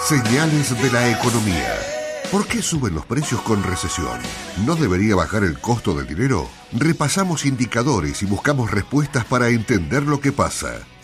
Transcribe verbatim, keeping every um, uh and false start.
Señales de la economía. ¿Por qué suben los precios con recesión? ¿No debería bajar el costo del dinero? Repasamos indicadores y buscamos respuestas para entender lo que pasa.